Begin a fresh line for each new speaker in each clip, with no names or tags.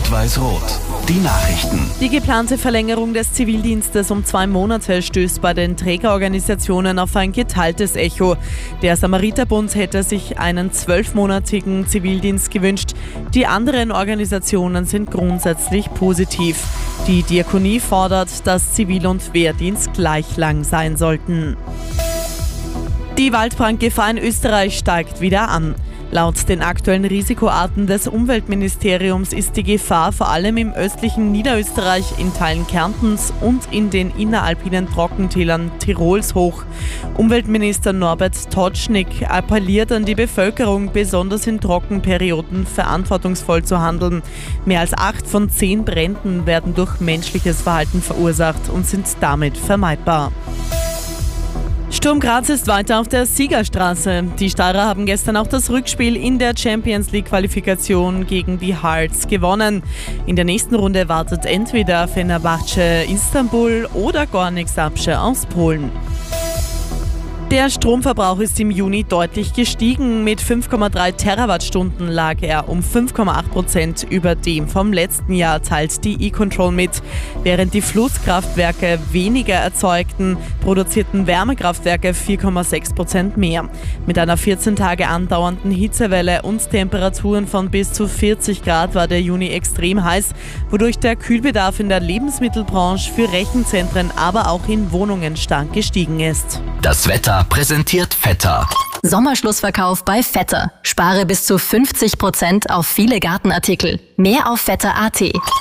Rot-Weiß-Rot. Die Nachrichten.
Die geplante Verlängerung des Zivildienstes um 2 Monate stößt bei den Trägerorganisationen auf ein geteiltes Echo. Der Samariterbund hätte sich einen 12-monatigen Zivildienst gewünscht. Die anderen Organisationen sind grundsätzlich positiv. Die Diakonie fordert, dass Zivil- und Wehrdienst gleich lang sein sollten. Die Waldbrandgefahr in Österreich steigt wieder an. Laut den aktuellen Risikoarten des Umweltministeriums ist die Gefahr vor allem im östlichen Niederösterreich, in Teilen Kärntens und in den inneralpinen Trockentälern Tirols hoch. Umweltminister Norbert Totschnig appelliert an die Bevölkerung, besonders in Trockenperioden verantwortungsvoll zu handeln. Mehr als 8 von 10 Bränden werden durch menschliches Verhalten verursacht und sind damit vermeidbar. Sturm Graz ist weiter auf der Siegerstraße. Die Steirer haben gestern auch das Rückspiel in der Champions-League-Qualifikation gegen die Hearts gewonnen. In der nächsten Runde wartet entweder Fenerbahce Istanbul oder Górnik Zabrze aus Polen. Der Stromverbrauch ist im Juni deutlich gestiegen. Mit 5,3 Terawattstunden lag er um 5,8% über dem vom letzten Jahr, teilt die E-Control mit. Während die Flusskraftwerke weniger erzeugten, produzierten Wärmekraftwerke 4,6% mehr. Mit einer 14 Tage andauernden Hitzewelle und Temperaturen von bis zu 40 Grad war der Juni extrem heiß, wodurch der Kühlbedarf in der Lebensmittelbranche für Rechenzentren, aber auch in Wohnungen stark gestiegen ist.
Das Wetter präsentiert Vetter.
Sommerschlussverkauf bei Vetter. Spare bis zu 50% auf viele Gartenartikel. Mehr auf vetter.at.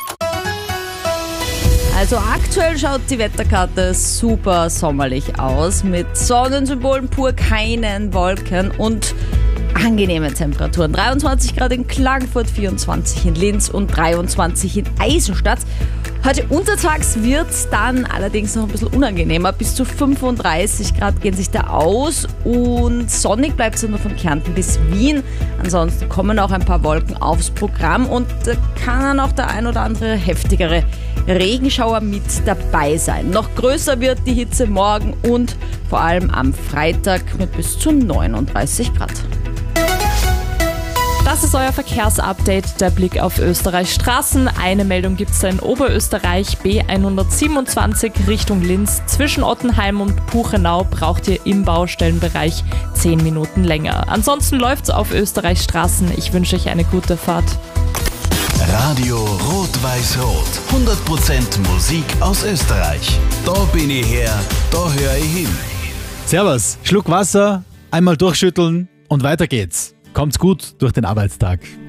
Also aktuell schaut die Wetterkarte super sommerlich aus, mit Sonnensymbolen pur, keinen Wolken und angenehme Temperaturen. 23 Grad in Klagenfurt, 24 in Linz und 23 in Eisenstadt. Heute untertags wird es dann allerdings noch ein bisschen unangenehmer. Bis zu 35 Grad gehen sich da aus und sonnig bleibt es nur von Kärnten bis Wien. Ansonsten kommen auch ein paar Wolken aufs Programm und da kann dann auch der ein oder andere heftigere Regenschauer mit dabei sein. Noch größer wird die Hitze morgen und vor allem am Freitag mit bis zu 39 Grad.
Das ist euer Verkehrsupdate, der Blick auf Österreichs Straßen. Eine Meldung gibt es in Oberösterreich, B127 Richtung Linz. Zwischen Ottenheim und Puchenau braucht ihr im Baustellenbereich 10 Minuten länger. Ansonsten läuft's auf Österreichs Straßen. Ich wünsche euch eine gute Fahrt.
Radio Rot-Weiß-Rot. 100% Musik aus Österreich. Da bin ich her, da höre ich hin.
Servus, Schluck Wasser, einmal durchschütteln und weiter geht's. Kommt's gut durch den Arbeitstag.